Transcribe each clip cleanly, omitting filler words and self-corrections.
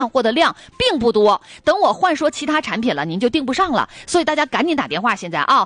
货的量并不多，等我换说其他产品了，您就订不上了，所以大家赶紧打电话，现在啊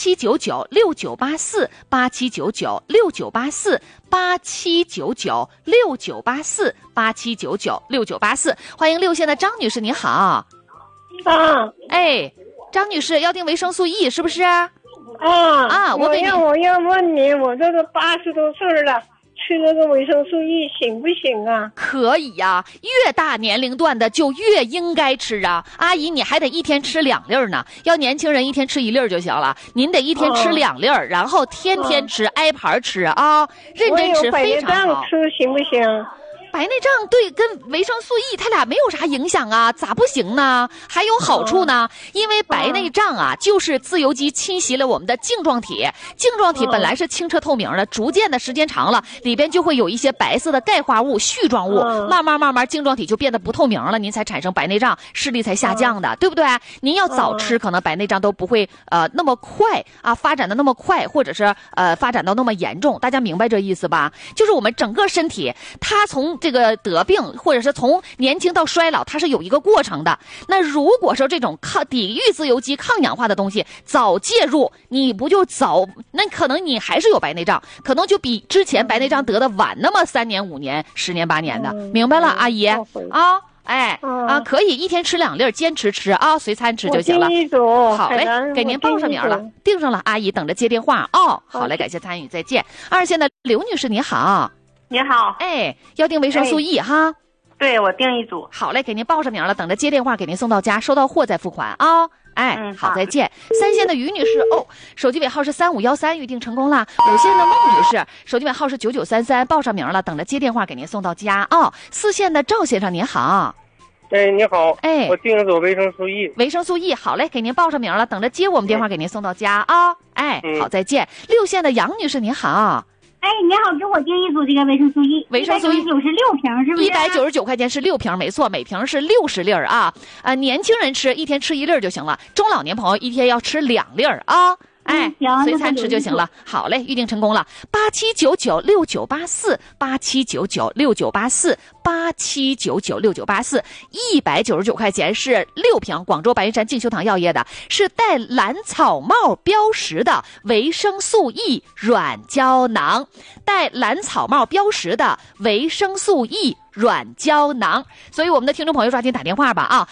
，87996984，87996984，87996984，欢迎6线的张女士，你好。哎，张女士要订维生素 E 是不是？ 我要问你，我这个80多岁了，吃那个维生素 E 行不行啊？ 可以呀，越大年龄段的就越应该吃啊。阿姨，你还得一天吃2粒呢，要年轻人一天吃1粒就行了，您得一天吃2粒，然后天天吃，挨盘吃啊，认真吃非常好。 吃行不行？ 白内障对跟维生素 E 它俩没有啥影响啊，咋不行呢？还有好处呢，因为白内障啊就是自由基侵袭了我们的镜状体，镜状体本来是清澈透明的，逐渐的时间长了，里边就会有一些白色的钙化物、絮状物，慢慢镜状体就变得不透明了，您才产生白内障，视力才下降的，对不对？您要早吃，可能白内障都不会那么快啊发展的那么快，或者是发展到那么严重，大家明白这意思吧？就是我们整个身体它从这个得病或者是从年轻到衰老，它是有一个过程的。那如果说这种抵御自由基、抗氧化的东西早介入，你不就早，那可能你还是有白内障，可能就比之前白内障得的晚那么3年、5年、10年、8年的，明白了，阿姨啊？可以一天吃2粒，坚持吃啊，随餐吃就行了。好嘞，给您报上名了，订上了，阿姨等着接电话哦。好嘞，感谢参与，再见。2线的刘女士，你好。 你好， 要订维生素 E 哈？ 对，我订一组。 好嘞，给您报上名了，等着接电话给您送到家，收到货再付款啊。好，再见。3线的于女士，手机尾号是3513，预定成功了。5线的孟女士，手机尾号是9933，报上名了，等着接电话给您送到家啊。4线的赵先生，您好。 你好，我订一组维生素 E。 维生素 E， 好嘞，给您报上名了，等着接我们电话给您送到家啊。好，再见。6线的杨女士，您好。 你好，给我订一组这个维生素 E， 维生素 E 96瓶，是不是 ？199块钱是6瓶，没错，每瓶是60粒啊。年轻人吃一天吃1粒就行了，中老年朋友一天要吃2粒啊。随餐吃就行了。好嘞，预定成功了。87996984，87996984，87996984，199块钱是6瓶，广州白云山静修堂药业的，是带蓝草帽标识的维生素 E 软胶囊，带蓝草帽标识的维生素 E软胶囊。所以我们的听众朋友抓紧打电话吧啊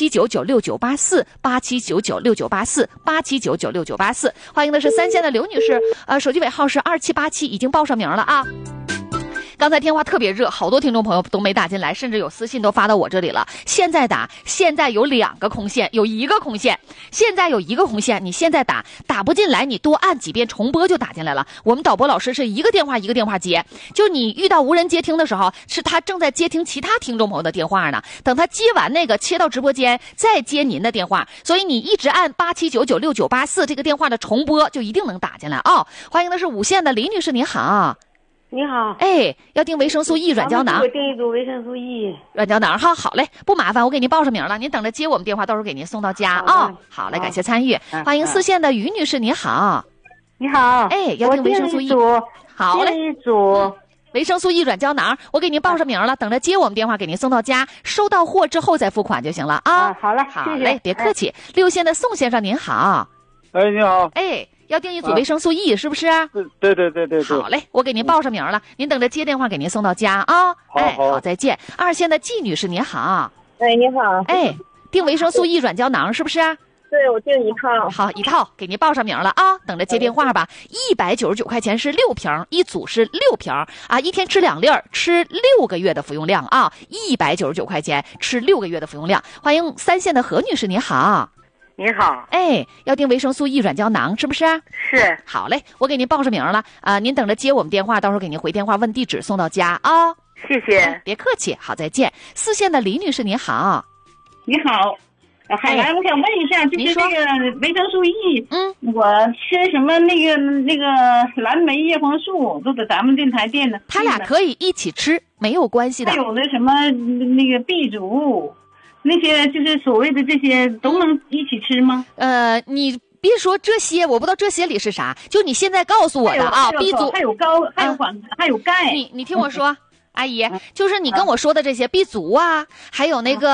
，87996984，87996984，87996984。欢迎的是3线的刘女士，手机尾号是2787，已经报上名了啊。刚才电话特别热，好多听众朋友都没打进来，甚至有私信都发到我这里了。现在打，现在有2个空线，有1个空线，现在有1个空线，你现在打不进来，你多按几遍重播就打进来了。我们导播老师是一个电话一个电话接，就你遇到无人接听的时候，是他正在接听其他听众朋友的电话呢，等他接完那个切到直播间再接您的电话，所以你一直按87996984这个电话的重播就一定能打进来啊。欢迎的是5线的李女士，你好。 你好， 要订维生素 E 软胶囊， 我订一组维生素 E 软胶囊哈。好嘞，不麻烦，我给您报上名了，您等着接我们电话，到时候给您送到家啊。好嘞，感谢参与。欢迎4线的于女士，你好。 你好， 要订维生素 E， 好嘞， 一组维生素 E 软胶囊，我给您报上名了，等着接我们电话给您送到家，收到货之后再付款就行了啊。 好嘞， 好嘞，别客气。6线的宋先生您好。 你好。 要订一组维生素 E 是不是？ 对。 好嘞，我给您报上名了，您等着接电话给您送到家啊。好，再见。2线的季女士您好。 你好。 订维生素 E 软胶囊是不是？ 对，我订1套。 好，1套给您报上名了啊，等着接电话吧。199块钱是6瓶，一组是6瓶啊，一天吃2粒，吃6个月的服用量啊。199块钱吃6个月的服用量。欢迎3线的何女士您好。 你好， 要订维生素 E 软胶囊是不是？ 是。 好嘞，我给您报上名了啊，您等着接我们电话，到时候给您回电话问地址送到家啊。 谢谢， 别客气，好，再见。4线的李女士您好。 你好，海兰，我想问一下，就是这个维生素 E， 我吃什么那个蓝莓叶黄素都在咱们电台店的， 他俩可以一起吃，没有关系的。 还有的什么那个 B 族。那些就是所谓的这些都能一起吃吗？ 你别说这些，我不知道这些里是啥，就你现在告诉我的啊。B 族还有还有钙。 你听我说， 阿姨，就是你跟我说的这些 B 族啊，还有那个